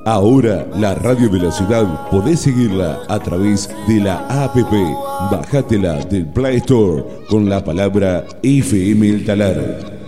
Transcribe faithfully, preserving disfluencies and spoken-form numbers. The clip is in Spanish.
Ahora la radio de la ciudad podés seguirla a través de la app. Bájatela del Play Store con la palabra F M El Talar.